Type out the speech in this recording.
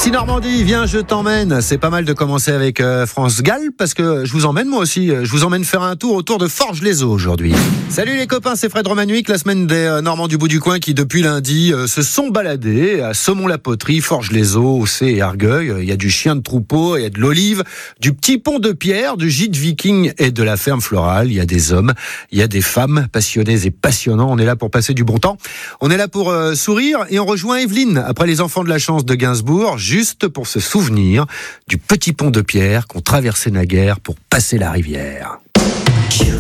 Ici Normandie, viens, je t'emmène. C'est pas mal de commencer avec France Gall parce que je vous emmène moi aussi. Je vous emmène faire un tour autour de Forges-les-Eaux aujourd'hui. Salut les copains, c'est Fred Romanuic, la semaine des Normands du bout du coin qui depuis lundi se sont baladés à Saumon-la-Poterie, Forges-les-Eaux, Auxey et Argueil. Il y a du chien de troupeau, il y a de l'olive, du petit pont de pierre, du gîte viking et de la ferme florale. Il y a des hommes, il y a des femmes passionnés et passionnants. On est là pour passer du bon temps. On est là pour sourire et on rejoint Evelyne après les enfants de la chance de Gainsbourg, juste pour se souvenir du petit pont de pierre qu'on traversait naguère pour passer la rivière.